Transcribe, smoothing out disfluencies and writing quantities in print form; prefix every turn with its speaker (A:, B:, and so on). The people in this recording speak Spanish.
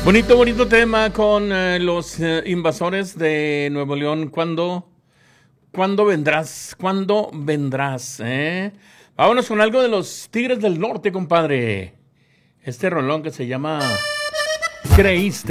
A: Bonito tema con los invasores de Nuevo León. ¿Cuándo vendrás? ¿Cuándo vendrás? Vámonos con algo de los Tigres del Norte, compadre. Este rolón que se llama Creíste.